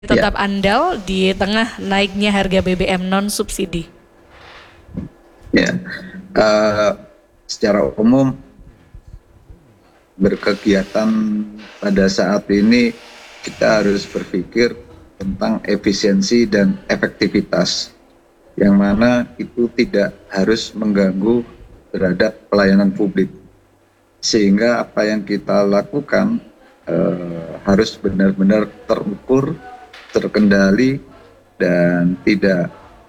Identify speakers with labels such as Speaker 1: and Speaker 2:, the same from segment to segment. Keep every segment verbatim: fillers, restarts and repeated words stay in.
Speaker 1: tetap
Speaker 2: Ya,
Speaker 1: andal di tengah naiknya harga B B M non subsidi.
Speaker 2: ya. Eh, secara umum berkegiatan pada saat ini kita harus berpikir tentang efisiensi dan efektivitas, yang mana itu tidak harus mengganggu terhadap pelayanan publik, sehingga apa yang kita lakukan eh, harus benar-benar terukur, terkendali, dan tidak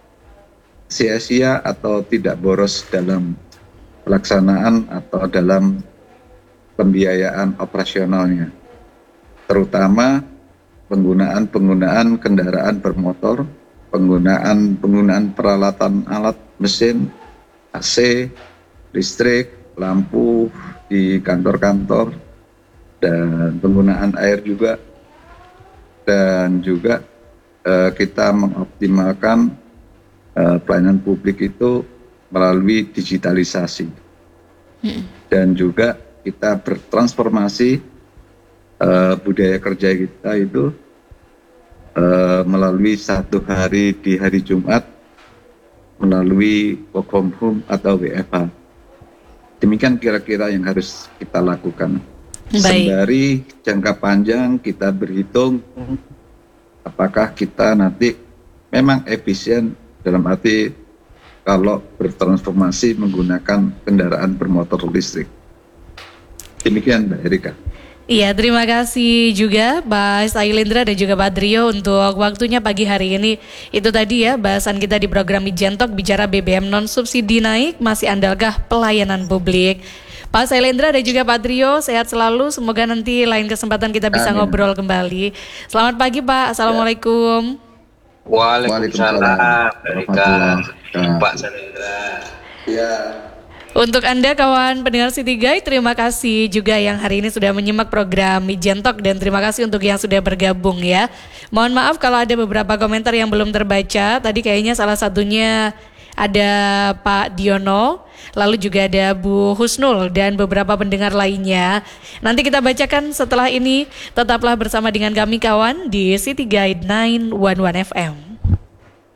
Speaker 2: sia-sia atau tidak boros dalam pelaksanaan atau dalam pembiayaan operasionalnya, terutama penggunaan-penggunaan kendaraan bermotor, penggunaan penggunaan peralatan alat mesin, A C, listrik, lampu di kantor-kantor, dan penggunaan air juga, dan juga eh, kita mengoptimalkan eh, pelayanan publik itu melalui digitalisasi, dan juga kita bertransformasi eh, budaya kerja kita itu eh, melalui satu hari di hari Jumat melalui work from home atau W F H. Demikian kira-kira yang harus kita lakukan.
Speaker 1: Baik.
Speaker 2: Sembari jangka panjang kita berhitung apakah kita nanti memang efisien dalam arti kalau bertransformasi menggunakan kendaraan bermotor listrik. Demikian Mbak Erika.
Speaker 1: Iya, terima kasih juga Pak Sailendra dan juga Pak Drio untuk waktunya pagi hari ini. Itu tadi ya bahasan kita di program Ijen Talk, bicara B B M non subsidi naik, masih andalkah pelayanan publik. Pak Sailendra dan juga Pak Drio, sehat selalu. Semoga nanti lain kesempatan kita bisa
Speaker 2: Amin.
Speaker 1: ngobrol kembali. Selamat pagi Pak, Assalamualaikum.
Speaker 3: Waalaikumsalam, Erika,
Speaker 2: Waalaikumsalam.
Speaker 3: Pak Salendra.
Speaker 2: Ya.
Speaker 1: Untuk Anda kawan pendengar City Guide, terima kasih juga yang hari ini sudah menyimak program Ijen Talk, dan terima kasih untuk yang sudah bergabung ya. Mohon maaf kalau ada beberapa komentar yang belum terbaca. Tadi kayaknya salah satunya ada Pak Diono, lalu juga ada Bu Husnul dan beberapa pendengar lainnya. Nanti kita bacakan setelah ini. Tetaplah bersama dengan kami kawan di City Guide sembilan satu satu F M.